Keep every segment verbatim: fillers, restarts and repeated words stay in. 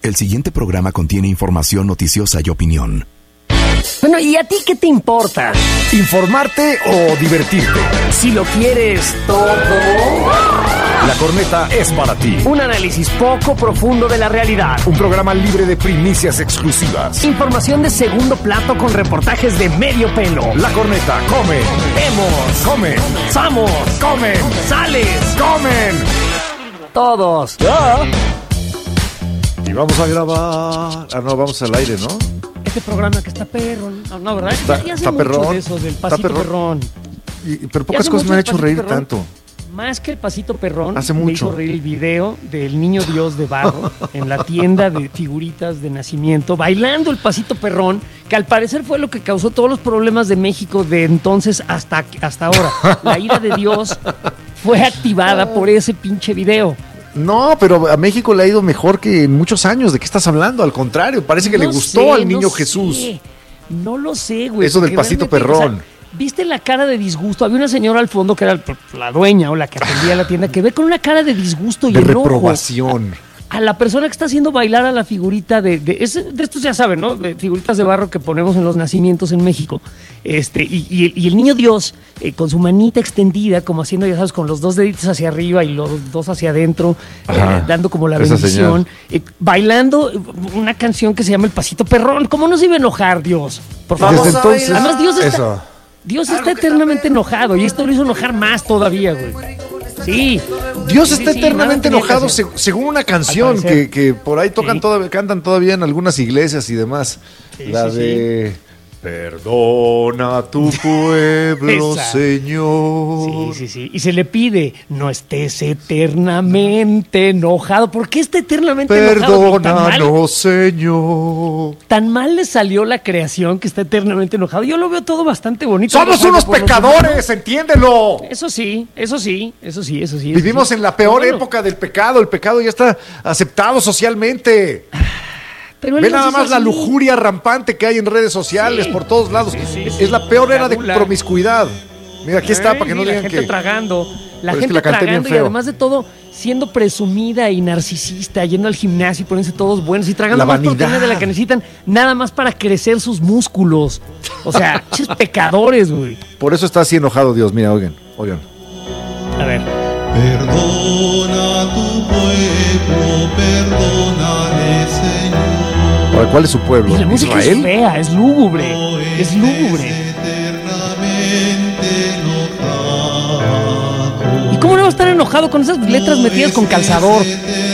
El siguiente programa contiene información noticiosa y opinión. Bueno, ¿y a ti qué te importa? ¿Informarte o divertirte? Si lo quieres todo... La Corneta es para ti. Un análisis poco profundo de la realidad. Un programa libre de primicias exclusivas. Información de segundo plato con reportajes de medio pelo. La Corneta come. Vemos. Come. Somos. Comen. Sales. Comen. Todos. Ya. Y vamos a grabar. Ah, no, vamos al aire, ¿no? Este programa que está perrón. No, no, ¿verdad? Está, ya hace está mucho perrón. de eso, del pasito perrón. perrón. Y, pero pocas cosas me han hecho reír perrón. tanto. Más que el pasito perrón, hace me mucho. hizo reír el video del niño Dios de barro en la tienda de figuritas de nacimiento, bailando el pasito perrón, que al parecer fue lo que causó todos los problemas de México de entonces hasta, hasta ahora. La ira de Dios fue activada por ese pinche video. No, pero a México le ha ido mejor que en muchos años. ¿De qué estás hablando? Al contrario, parece que no le gustó sé, al niño no Jesús. Sé. No lo sé, güey. Eso del pasito perrón. O sea, ¿viste la cara de disgusto? Había una señora al fondo que era la dueña o la que atendía la tienda, que ve con una cara de disgusto y de enojo reprobación a la persona que está haciendo bailar a la figurita de, de, es, de estos ya saben, ¿no? De figuritas de barro que ponemos en los nacimientos en México. Este, y, y, el, y el niño Dios, eh, con su manita extendida, como haciendo, ya sabes, con los dos deditos hacia arriba y los dos hacia adentro, eh, dando como la bendición, eh, bailando una canción que se llama El Pasito Perrón. ¿Cómo no se iba a enojar Dios? Por favor. Desde entonces, además, Dios está, eso. Dios está eternamente enojado y esto lo hizo enojar más todavía, güey. Sí. Dios sí, está sí, eternamente enojado se, según una canción que, que por ahí tocan sí. todavía, cantan todavía en algunas iglesias y demás. Sí, la sí, de sí. Perdona a tu pueblo, Señor. Sí, sí, sí. Y se le pide, no estés eternamente enojado. ¿Por qué está eternamente enojado? Perdónanos, Señor. Tan mal le salió la creación que está eternamente enojado. Yo lo veo todo bastante bonito. Somos unos pecadores, entiéndelo. Eso sí, eso sí, eso sí, eso sí. Vivimos sí. en la peor bueno. época del pecado. El pecado ya está aceptado socialmente. Pero ve nada más la lujuria rampante que hay en redes sociales sí. por todos lados. Sí, sí, sí. Es la peor era de promiscuidad. Mira, aquí está, para que no sí, digan la gente que... tragando, la gente gente la tragando y además de todo siendo presumida y narcisista, yendo al gimnasio y poniéndose todos buenos y tragando más proteína de la que necesitan, nada más para crecer sus músculos. O sea, ches pecadores, güey. Por eso está así enojado Dios. Mira, oigan, oigan. A ver. Perdona a tu pueblo, perdónale, Señor. Ahora, ¿cuál es su pueblo? Y la música ¿Israel? es fea, es lúgubre, es lúgubre. ¿Y cómo no va a estar enojado con esas letras metidas con calzador?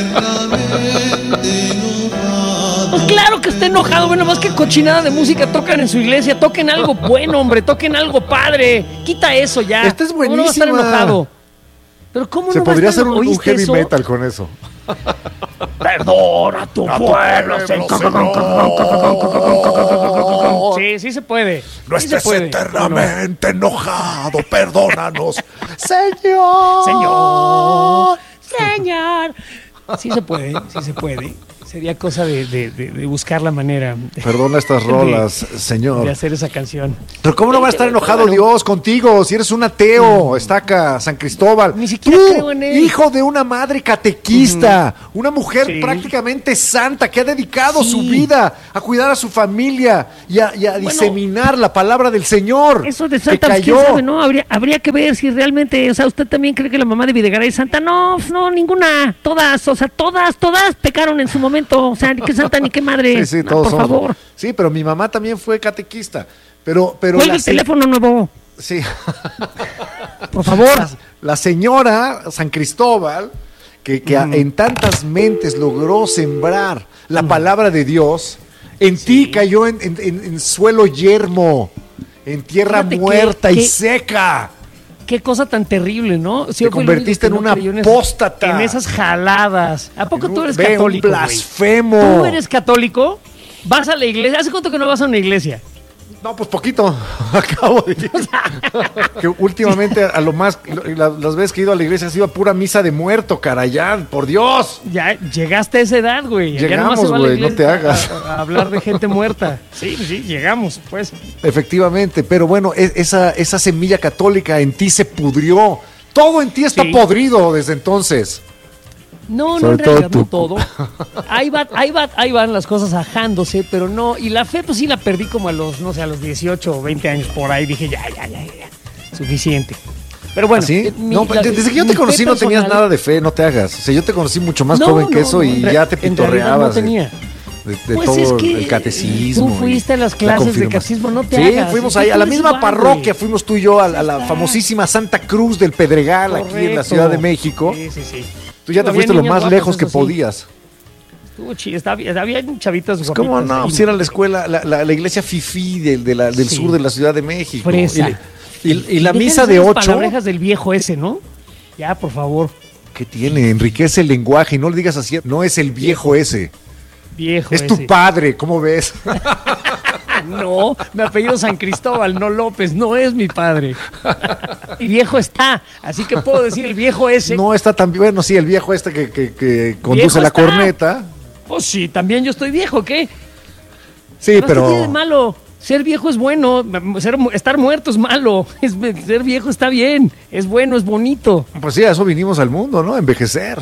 Pues claro que está enojado, bueno, más que cochinada de música tocan en su iglesia, toquen algo bueno, hombre, toquen algo padre. Quita eso ya. Esta es buenísima. ¿Cómo no va a estar enojado? Pero ¿cómo Se no podría va a estar hacer un, un heavy eso? metal con eso. Perdona a tu pueblo. Sí, sí se puede. No sí estés se puede. eternamente no. enojado, perdónanos. Señor. Señor. Señor. Sí se puede, sí se puede. Sería cosa de, de, de, de buscar la manera. Perdona estas rolas, de, Señor. De hacer esa canción. Pero ¿cómo no va a estar enojado bueno. Dios contigo? Si eres un ateo, mm. estaca, San Cristóbal. Ni siquiera Tú, creo en él. Hijo de una madre catequista, mm. una mujer sí. prácticamente santa que ha dedicado sí. su vida a cuidar a su familia y a, y a bueno, diseminar la palabra del Señor. Eso de santa, pues, quién sabe, ¿no? Habría, habría que ver si realmente, o sea, ¿usted también cree que la mamá de Videgaray es santa? No, no, ninguna. Todas, o sea, todas, todas pecaron en su momento. O sea, ni qué santa ni qué madre. Sí, sí, no, todos por somos. favor. Sí, pero mi mamá también fue catequista. Pero, pero ¿cuál es el se... teléfono nuevo? Sí. Por favor. La, la señora San Cristóbal, que, que mm. en tantas mentes logró sembrar la mm. palabra de Dios, en sí. ti cayó en, en, en, en suelo yermo, en tierra Fíjate muerta que, y que... seca. Qué cosa tan terrible, ¿no? Si Te convertiste en no una apóstata. En esas jaladas. ¿A poco en tú eres un, católico, un blasfemo. Güey? ¿Tú eres católico? ¿Vas a la iglesia? ¿Hace cuánto que no vas a una iglesia? No, pues poquito. Acabo de ir. Que últimamente a lo más, la, las veces que he ido a la iglesia ha sido a pura misa de muerto, carayán, por Dios. Ya llegaste a esa edad, güey. Llegamos, güey, no te hagas. A, a hablar de gente muerta. Sí, sí, llegamos, pues. Efectivamente, pero bueno, esa, esa semilla católica en ti se pudrió. Todo en ti está sí. podrido desde entonces. No, no, Sobre en realidad todo no tú. todo. Ahí va, ahí va, ahí van las cosas ajándose, pero no. Y la fe, pues sí la perdí como a los, no sé, a los dieciocho o veinte años por ahí. Dije, ya, ya, ya, ya. Suficiente. Pero bueno. ¿Sí? eh, mi- No, la- desde que yo mi te fe conocí no tenías personal- nada de fe, no te hagas. O sea, yo te conocí mucho más No, joven que no, eso no, y en ya re- te en realidad pitorreabas. no de- tenía. De, de Pues todo es que el catecismo. tú fuiste y a las la clases de confirmación. catecismo, no te Sí, hagas. fuimos Es que ahí a tú la eres misma igual, parroquia, güey. fuimos tú y yo a, la- a la está. famosísima Santa Cruz del Pedregal, aquí en la Correcto. Ciudad de México. Sí, sí, sí. Tú ya te Había fuiste lo niñas más guapas, lejos que eso sí. podías. Estuvo chido, estaba- había chavitas guapitas. ¿Cómo no? ahí. Si era la escuela, la, la- la iglesia fifí del, de la- del Sí. sur de la Ciudad de México. Fresa. Y, y- y la Dejen misa esas de ocho, palabrejas del viejo ese, ¿no? Ya, por favor. ¿qué tiene? Enriquece el lenguaje y no le digas así. No es el viejo ese, Viejo es ese. tu padre, ¿cómo ves? No, me apellido San Cristóbal, no López, no es mi padre. Y viejo está, así que puedo decir el viejo ese. No está tan bueno, sí, el viejo este que, que- que conduce Viejo la está. corneta. Pues sí, también yo estoy viejo, ¿qué? Sí, ¿Qué tiene de pero malo? Ser viejo es bueno, ser, estar muerto es malo, es- ser viejo está bien, es bueno, es bonito. pues sí, a eso vinimos al mundo, ¿no? A envejecer.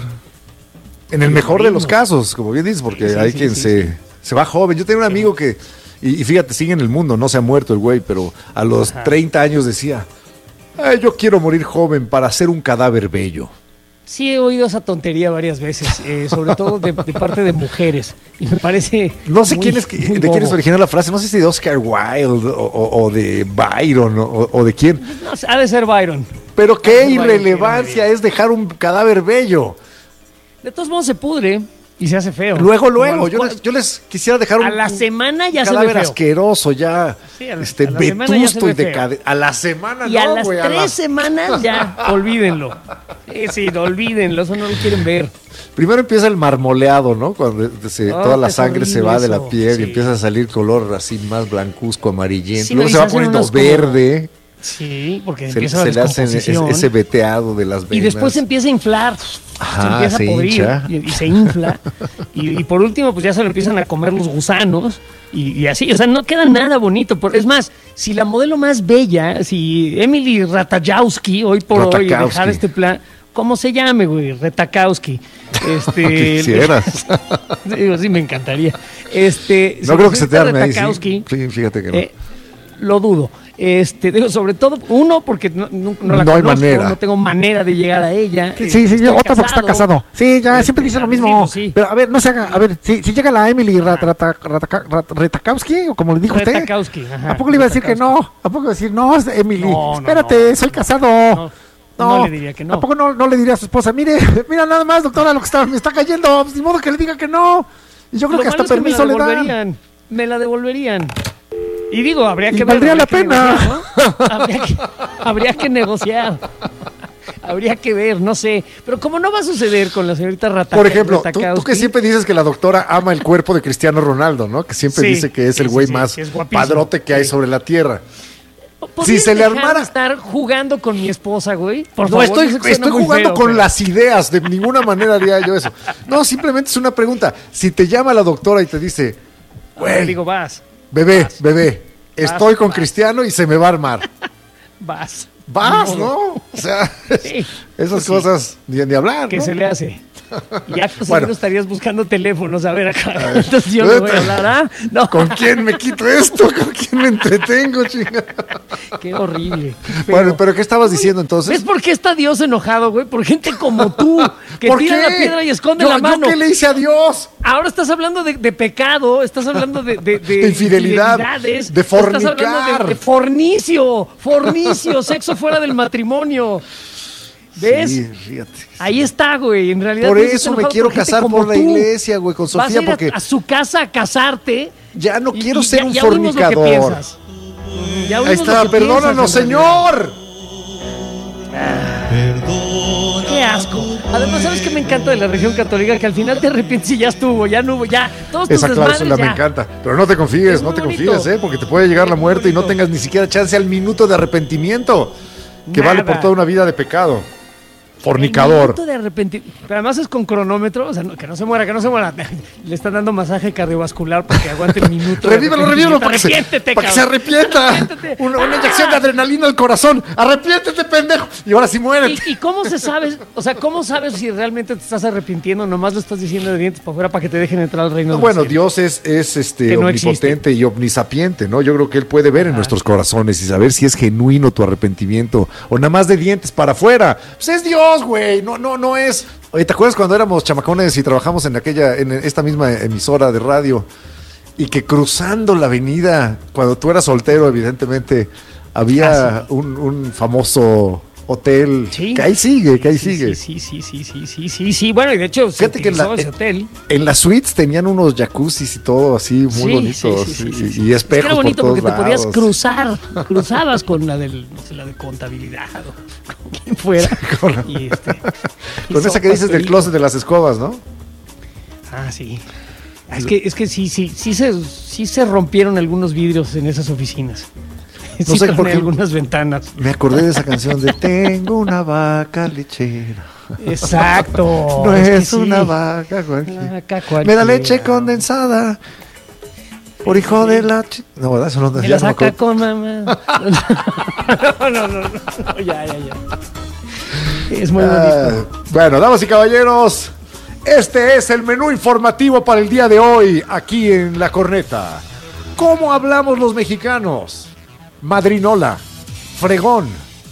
En el mejor de los casos, como bien dices, porque Sí, sí, hay sí, quien sí, se, sí. se va joven. Yo tenía un amigo que, y, y fíjate, sigue en el mundo, no se ha muerto el güey, pero a los Ajá. treinta años decía, "Ay, yo quiero morir joven para ser un cadáver bello". Sí, he oído esa tontería varias veces, eh, sobre todo de, de parte de mujeres, y me parece. No sé muy- quién es, que- muy de quién es bobo. original la frase, no sé si de Oscar Wilde o, o- o de Byron o, o de quién, No, ha de ser Byron. pero qué Byron, irrelevancia es dejar un cadáver bello. De todos modos se pudre y se hace feo. Luego, Como a luego, los yo cua- les, yo les quisiera dejar un, A la un semana ya se ve cadáver feo. asqueroso, ya Sí, a la- este, a la semana ya vetusto se y ve feo. decadente. A la semana Y no, a las güey, a tres la- semanas ya, olvídenlo. Sí, sí, no, olvídenlo, eso no lo quieren ver. Primero empieza el marmoleado, ¿no? Cuando se- Oh, toda la es sangre se horrible va de la eso, piel sí. y empieza a salir color así más blancuzco, amarillento. Sí, Luego no, y se se va hacen poniendo unos como- verde, Sí, porque se, empieza se la le hace ese, descomposición. ese veteado de las venas. Y después se empieza a inflar, se Ajá, empieza se a podrir hincha. y, y se infla. Y, y por último, pues ya se lo empiezan a comer los gusanos y, y así. O sea, no queda nada bonito. Por- es más, si la modelo más bella, si Emily Ratajkowski, hoy por hoy, Ratajkowski. dejar este plan, ¿cómo se llame, güey? Ratajkowski. Este, Quisieras. Digo, sí, me encantaría. Este, No si creo que se te Elizabeth arme ahí, sí. Ratajkowski, Sí, fíjate que no. eh, lo dudo. Este, digo, sobre todo, uno, porque no, no- no la No hay conozco, manera. no tengo manera de llegar a ella. Sí, Eh, sí, sí, estoy otra porque está casado. Sí, ya siempre dice lo mismo. digo, sí. Pero a ver, no se haga. A ver, si, si llega la Emily Rat- Rata- Rata- Rat- Ratajkowski, o como le dijo usted, Ratajkowski, ajá, ¿a poco le iba a decir que no? ¿A poco iba a decir no, es Emily? No, no, Espérate, no. soy casado. No, no le diría que no. ¿A poco no, no le diría a su esposa? Mire, mira nada más, doctora, lo que está, me está cayendo. Pues, ni modo que le diga que no. Y yo creo Lo que hasta malo es que permiso me le la dan. devolverían. Me la devolverían. Y digo, habría Y que valdría ver, la habría que pena. negociar, ¿no? habría, que, habría que negociar. Habría que ver, no sé. Pero como no va a suceder con la señorita Rata Por ejemplo, tú, tú que Ratajkowski, siempre dices que la doctora ama el cuerpo de Cristiano Ronaldo, ¿no? Que siempre Sí, dice que es sí, el sí, güey sí, más que es guapísimo. padrote que hay Sí. sobre la tierra. ¿podrías si se le dejar de armara- estar jugando con mi esposa, güey? Por No, favor, estoy, yo sé que suena estoy muy jugando feo, con pero- las ideas, de ninguna manera haría yo eso. No, simplemente es una pregunta. Si te llama la doctora y te dice, A ver, güey, digo, vas, bebé, bebé, estoy con Cristiano y se me va a armar. vas. Vas, Ni modo. ¿no? O sea, Sí, esas sí. cosas ni, ni hablar, ¿Qué ¿no? se le hace? Y acto Bueno. seguido estarías buscando teléfonos. A ver, acá. Entonces yo le voy a hablar, ¿ah? No, ¿Con quién me quito esto? ¿Con quién me entretengo, chinga? qué horrible. qué feo. Bueno, pero ¿qué estabas diciendo entonces? ¿Ves por qué está Dios enojado, güey? Por gente como tú, que ¿Por tira qué? la piedra y esconde Yo- la ¿yo mano. qué le hice a Dios? Ahora estás hablando de, de pecado, estás hablando de, de, de, De infidelidad, infidelidades, de Estás hablando fornicar. de, de fornicio, fornicio, sexo fuera del matrimonio. ¿Ves? Sí, fíjate. Ahí está, güey. En realidad Por Dios está eso me enojado quiero por gente casar como por la tú. iglesia, güey, con Vas a Sofía, ir a- porque a, su casa a casarte. ya no y- quiero y ser ya- un ya oímos lo que fornicador. piensas. Ya oímos Ahí lo está, que perdónanos, piensas, en realidad. Señor. Perdona. Qué asco. Además, ¿sabes qué me encanta de la religión católica? Que al final te arrepientes y ya estuvo, ya no hubo, ya. Todos tus Esa desmadres cláusula me ya. encanta. Pero no te confíes, Es no muy te bonito. confíes, ¿eh? Porque te puede llegar la Es muerte y no bonito. tengas ni siquiera chance al minuto de arrepentimiento. Que vale por Nada. toda una vida de pecado. fornicador. El minuto de arrepentir. Pero además es con cronómetro, o sea, no, que no se muera, que no se muera. Le están dando masaje cardiovascular para que aguante el minuto. Revívelo, revívelo, para, que se, Arrepiéntete, para que se arrepienta. Arrepiéntete. Una, una inyección de adrenalina al corazón. Arrepiéntete, pendejo. Y ahora sí muérete. ¿Y, ¿Y cómo se sabe? O sea, ¿cómo sabes si realmente te estás arrepintiendo? Nomás lo estás diciendo de dientes para afuera para que te dejen entrar al reino no, del Bueno, cielo. Dios es, es este Que no omnipotente existe. y omnisapiente, ¿no? Yo creo que Él puede ver en Ajá. nuestros corazones y saber si es genuino tu arrepentimiento o nada más de dientes para afuera. Pues es Dios, güey. No, no, no es. Oye, ¿te acuerdas cuando éramos chamacones y trabajamos en aquella, en esta misma emisora de radio? Y que cruzando la avenida, cuando tú eras soltero, evidentemente, había Ah, sí. un, un famoso hotel. Sí. Que ahí sigue, que ahí Sí, sigue. Sí, sí, sí, sí, sí, sí, sí. Bueno, y de hecho, se Fíjate que en la- utilizó ese hotel. En las suites tenían unos jacuzzis y todo así muy Sí, bonitos sí, sí, sí, y, sí, sí. y espejos Es que era bonito por todos porque te podías lados. cruzar, cruzabas con la del, no sé, la de contabilidad o con quien fuera. Con la- y este, y Con esa que dices del pastelito. closet de las escobas, ¿no? Ah, sí. Es que, es que sí, sí, sí se, sí se rompieron algunos vidrios en esas oficinas. No Sí sé troné por qué. algunas ventanas. Me acordé de esa canción de Tengo una vaca lechera. Exacto. No que es sí. una vaca cualquiera. Vaca Me cualquiera. da leche condensada. Por hijo de la... chi- No, ¿verdad? Eso no, Me ya la no me saca acuerdo. con mamá. No, no, no, no, no, ya, ya, ya. Es muy bonito. Ah, bueno, damas y caballeros, este es el menú informativo para el día de hoy, aquí en La Corneta. ¿Cómo hablamos los mexicanos? Madrinola, fregón,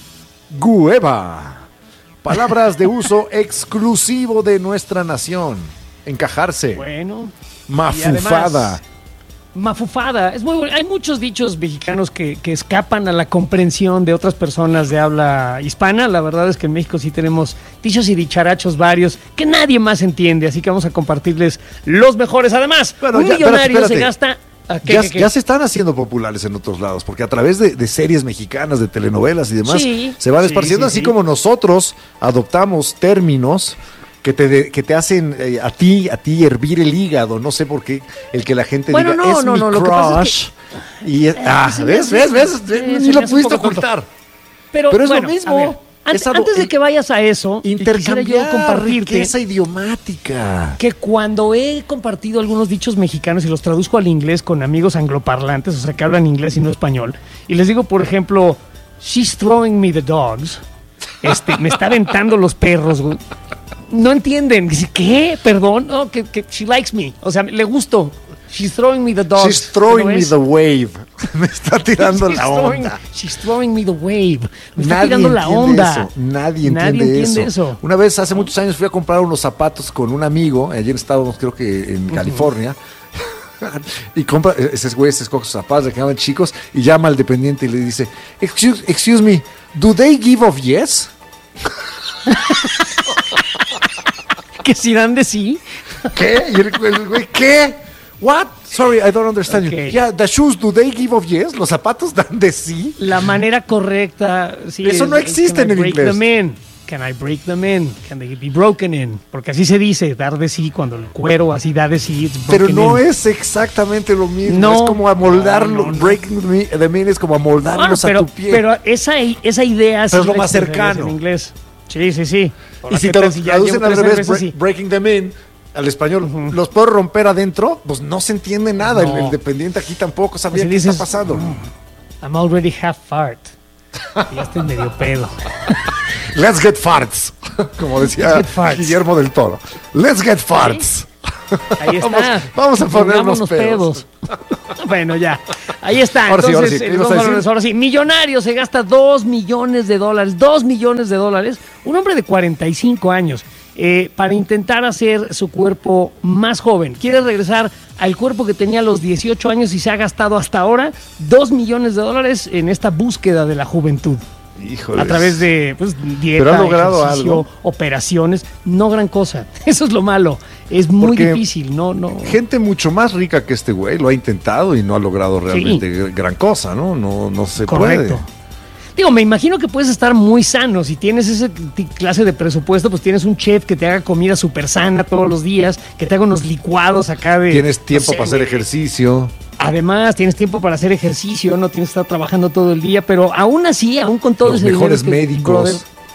gueva. Palabras de uso exclusivo de nuestra nación. Encajarse, Bueno. mafufada. además, Mafufada. Es muy bueno. Hay muchos dichos mexicanos que, que escapan a la comprensión de otras personas de habla hispana. La verdad es que en México sí tenemos dichos y dicharachos varios que nadie más entiende. Así que vamos a compartirles los mejores. Además, Bueno, un ya, millonario espérate, se espérate. gasta... ¿a qué, Ya, qué, qué? ya se están haciendo populares en otros lados, porque a través de, de series mexicanas, de telenovelas y demás, Sí, se van sí, esparciendo, sí, así sí. como nosotros adoptamos términos que te, de- que te hacen eh, a ti, a ti hervir el hígado. No sé por qué el que la gente Bueno, diga no, es no, mi no, lo que pasa crush. Y es- ah, se me ¿ves? hace- ¿Ves? ¿Ves? sí, se Ni me lo hace un pudiste poco tonto. ocultar. Pero, Pero es bueno, lo mismo. a ver, antes, Es ado- antes de que vayas a eso, quisiera yo Intercambiar compartirte riqueza idiomática. que cuando he compartido algunos dichos mexicanos y los traduzco al inglés con amigos angloparlantes, o sea, que hablan inglés y no español, y les digo, por ejemplo, she's throwing me the dogs, este, me está aventando los perros, güey. No entienden. Dice, ¿qué? Perdón. No, que, que she likes me. O sea, le gusto. She's throwing me the dogs. She's throwing ¿No me es? the wave. Me está tirando She's la throwing- onda. She's throwing me the wave. Me está Nadie tirando la entiende onda. eso, nadie entiende, Nadie entiende eso. eso. Una vez, hace muchos años, fui a comprar unos zapatos con un amigo. Ayer estábamos, creo que en California. Y compra, ese güey se escoge sus zapatos, le quedaban chicos. Y llama al dependiente y le dice: Excuse, excuse me, ¿do they give of yes? Que si dan de sí. ¿Qué? Y el, el güey, ¿qué? What? Sorry, I don't understand Okay. you. Yeah, the shoes, do they give of yes? ¿Los zapatos dan de sí? La manera correcta. Sí, Eso es- no es, existe can I en el break inglés. them in? Can I break them in? Can they be broken in? Porque así se dice, dar de sí, cuando el cuero así da de sí. it's Pero broken no in. es exactamente lo mismo. No. Es como amoldarlo. No, no, no. Breaking the mean es como Bueno, amoldarlos pero, a tu pie. pero esa, esa idea sí Pero es lo la más expresarías cercano. en inglés. Sí, sí, sí. y si ¿Qué te lo tal ya traducen llevo al tres revés, cervezas bre- y- breaking them in, al español, los puedo romper adentro, pues no se entiende nada. No. El, el dependiente aquí tampoco sabía si qué dices, está pasando. I'm already half fart. Y ya estoy medio pedo. Let's get farts. Como decía Let's get farts. Guillermo del Toro. Let's get farts. Ahí está. Vamos- vamos a ponernos Pongámonos pedos. Bueno, ya. Ahí está. Ahora sí, ahora Entonces, sí, ¿qué el ibas a dos decir? valores, ahora sí. Millonario se gasta dos millones de dólares. Dos millones de dólares. Un hombre de cuarenta y cinco años. eh, para intentar hacer su cuerpo más joven. Quiere regresar al cuerpo que tenía a los dieciocho años y se ha gastado hasta ahora dos millones de dólares en esta búsqueda de la juventud. Híjole. A través de pues, dieta, Pero ha logrado ejercicio, algo. operaciones, no gran cosa. Eso es lo malo. Es muy Porque difícil, no, no. Gente mucho más rica que este güey lo ha intentado y no ha logrado realmente gran cosa, ¿no? No, no se Correcto. puede. Digo, me imagino que puedes estar muy sano. Si tienes esa t- clase de presupuesto, pues tienes un chef que te haga comida súper sana todos los días, que te haga unos licuados acá de... Tienes tiempo no sé, para hacer güey. ejercicio. Además, tienes tiempo para hacer ejercicio, no tienes que estar trabajando todo el día, pero aún así, aún con todo Los ese mejores dinero que- médicos. brother,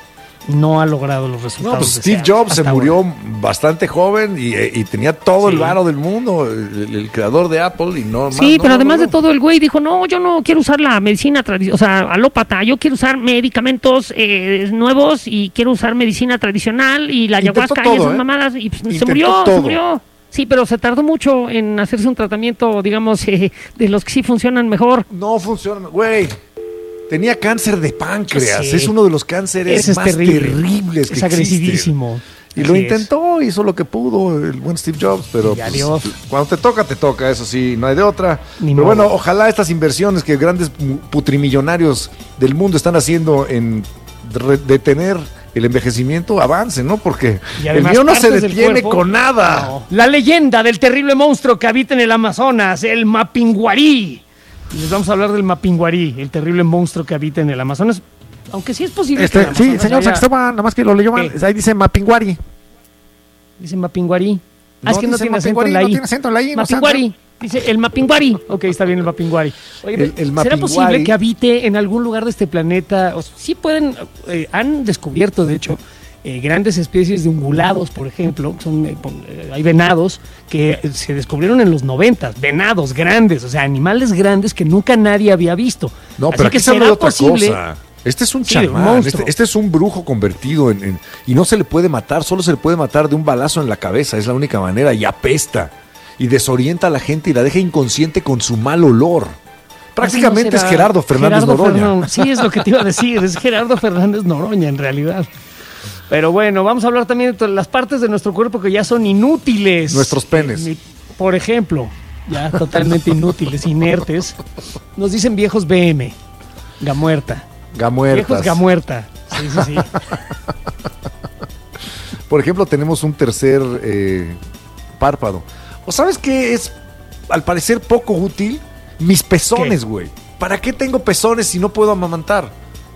no ha logrado los No, resultados. pues Steve deseados Jobs se hasta murió ahora. bastante joven y, y tenía todo Sí. el varo del mundo, el, el creador de Apple y no más. Sí, no pero lo además de logró. todo, el güey dijo, no, yo no quiero usar la medicina tradicional, o sea, alópata, yo quiero usar medicamentos eh, nuevos y quiero usar medicina tradicional y la Intentó ayahuasca y todo, esas ¿eh? mamadas, y pues, se Intentó murió, todo. se murió. Sí, pero se tardó mucho en hacerse un tratamiento, digamos, eh, de los que sí funcionan mejor. No funciona, güey. Tenía cáncer de páncreas. Sí. Es uno de los cánceres Ese es más terrible. terribles que Es agresivísimo. existen. Y Así lo es. intentó, hizo lo que pudo el buen Steve Jobs, pero Y pues, adiós. cuando te toca, te toca, eso sí, no hay de otra. Ni pero modo. bueno, ojalá estas inversiones que grandes mu- putrimillonarios del mundo están haciendo en re- detener el envejecimiento avancen, ¿no? Porque Y el además mío no se partes del detiene cuerpo- con nada. No. La leyenda del terrible monstruo que habita en el Amazonas, el Mapinguarí. Y les vamos a hablar del Mapinguarí, el terrible monstruo que habita en el Amazonas. Aunque sí es posible Este, que en el sí, Amazonas señor haya- San Cristóbal, nada más que lo leyó mal. ¿Qué? Ahí dice Mapinguari. Dice Mapinguarí. Ah, No, es que no dice tiene acento en Mapinguari, la no I. tiene acento en la I, no sea- Mapinguari. Dice el Mapinguari. Ok, está bien el Mapinguari. Oye, El- el ¿será Mapinguari- posible que habite en algún lugar de este planeta? O sea, sí pueden, eh, han descubierto, de hecho, eh, grandes especies de ungulados, por ejemplo. Son, eh, pon- eh, hay venados que eh, se descubrieron en los noventas. Venados grandes, o sea, animales grandes que nunca nadie había visto. No, Así pero aquí que se habla de será otra posible- cosa. Este es un Sí, de un chamán, monstruo. este, este es un brujo convertido en, en- y no se le puede matar, solo se le puede matar de un balazo en la cabeza, es la única manera, y apesta, y desorienta a la gente y la deja inconsciente con su mal olor. Prácticamente Así no es será Gerardo Fernández Gerardo Noroña. Fernández. Sí, es lo que te iba a decir, es Gerardo Fernández Noroña en realidad. Pero bueno, vamos a hablar también de todas las partes de nuestro cuerpo que ya son inútiles. Nuestros penes. Eh, mi- Por ejemplo, ya totalmente inútiles, inertes. Nos dicen viejos B M, gamuerta. Gamuertas. Viejos gamuerta. Sí, sí, sí. Por ejemplo, tenemos un tercer eh, párpado. ¿O sabes qué es, al parecer, poco útil? Mis pezones, ¿Qué? güey. ¿Para qué tengo pezones si no puedo amamantar?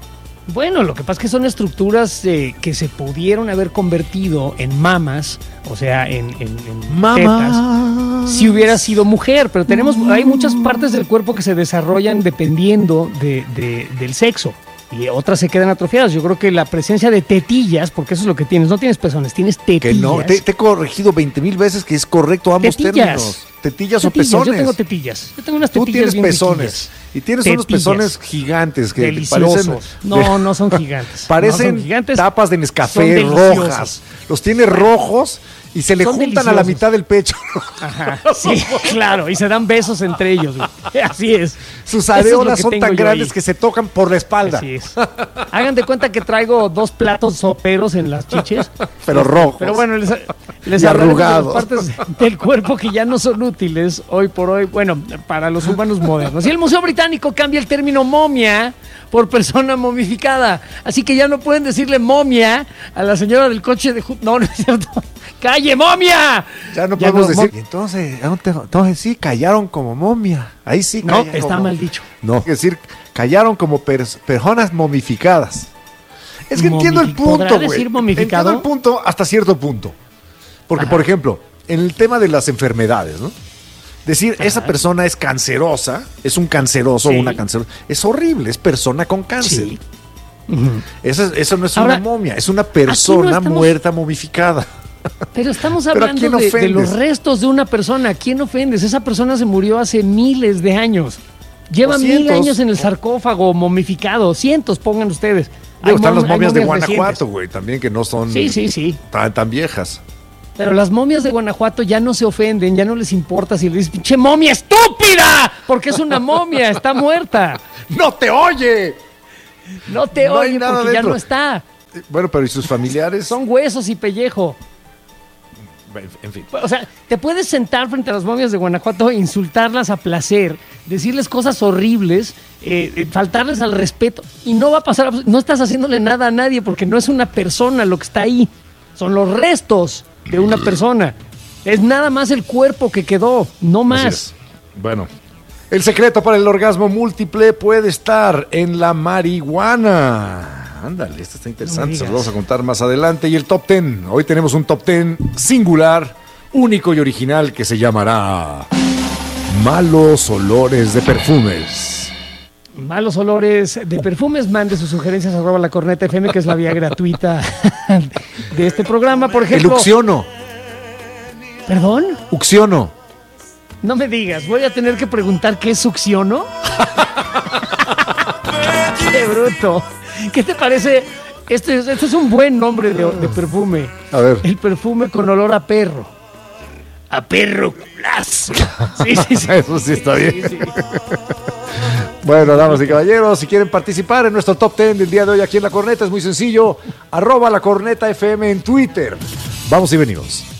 Bueno, lo que pasa es que son estructuras eh, que se pudieron haber convertido en mamas, o sea, en, en, en tetas, si hubiera sido mujer. Pero tenemos, hay muchas partes del cuerpo que se desarrollan dependiendo de, de- del sexo. Y otras se quedan atrofiadas. Yo creo que la presencia de tetillas, porque eso es lo que tienes, no tienes pezones, tienes tetillas. Que no, te, te he corregido veinte mil veces que es correcto ambos Tetillas. términos. Tetillas, o Tetillas, pezones. Yo tengo tetillas. Yo tengo unas Tú tetillas tienes bien pezones. riquillas. Y tienes unos Tetillas. pezones gigantes que te Deliciosos. parecen. No, no son gigantes. Parecen No son gigantes. tapas de Son Nescafé deliciosos. rojas. Los tiene rojos y se le Son juntan a la deliciosos. mitad del pecho. Ajá, sí, claro, y se dan besos entre ellos, güey. Así es. Sus Eso es lo areolas que son tengo tan yo grandes ahí. que se tocan por la espalda. Así es. Hagan de cuenta que traigo dos platos soperos en las chiches. Pero rojos. Pero bueno, les, les Y hablaré de las arrugados. partes del cuerpo que ya no son útiles hoy por hoy, bueno, para los humanos modernos. Y el Museo Británico cambia el término momia por persona momificada. Así que ya no pueden decirle momia a la señora del coche de... Ju- No, no es cierto. ¡Calle, momia! Ya no podemos no, decir. mo- Y entonces, entonces sí, callaron como momia. Ahí sí No, callaron está como- mal dicho. No, es decir, callaron como pers- personas momificadas. Es que Momifi- entiendo el punto, ¿podrá güey. decir momificado? Entiendo el punto hasta cierto punto. Porque, Ajá. por ejemplo, en el tema de las enfermedades, ¿no? Decir, Ajá. esa persona es cancerosa, es un canceroso o Sí. una cancerosa, es horrible, es persona con cáncer. Sí. Ujú. Eso, es- eso no es Ahora, una momia, es una persona estamos- muerta momificada. Pero estamos ¿Pero a hablando quién de, de ofendes? los restos de una persona. ¿A quién ofendes? Esa persona se murió hace miles de años. Lleva O mil cientos. años en el sarcófago, momificado. Cientos, pongan ustedes. Digo, Hay están mom- las hay momias de recientes. Guanajuato, güey, también que no son Sí, sí, sí. tan, tan viejas. Pero las momias de Guanajuato ya no se ofenden, ya no les importa si le dices, pinche momia estúpida, porque es una momia, está muerta. ¡No te oye! No te No hay oye nada porque ya dentro. no está. Eh, Bueno, pero ¿y sus familiares? Son huesos y pellejo. En- En fin. O sea, te puedes sentar frente a las momias de Guanajuato e insultarlas a placer, decirles cosas horribles, eh, eh, faltarles al respeto, y no va a pasar, abs- no estás haciéndole nada a nadie porque no es una persona lo que está ahí, son los restos de una persona. Es nada más el cuerpo que quedó, no Así más. es. Bueno, el secreto para el orgasmo múltiple puede estar en la marihuana. Ándale, esto está No interesante, me se lo digas. vamos a contar más adelante. Y el top ten, hoy tenemos un top ten singular, único y original que se llamará Malos olores de perfumes. malos olores de perfumes, mande sus sugerencias arroba la corneta F M, que es la vía gratuita de este programa. Por ejemplo, El Uxiono. ¿Perdón? Uxiono. No me digas, voy a tener que preguntar qué es succiono. ¡Qué bruto! ¿Qué te parece? Este, este es un buen nombre de, de perfume. A ver. El perfume con olor a perro. A perro culazo. Sí, sí, sí. Eso sí está bien. Sí, sí. Bueno, damas y caballeros, si quieren participar en nuestro top ten del día de hoy aquí en La Corneta, es muy sencillo. Arroba La Corneta F M en Twitter. Vamos y venimos.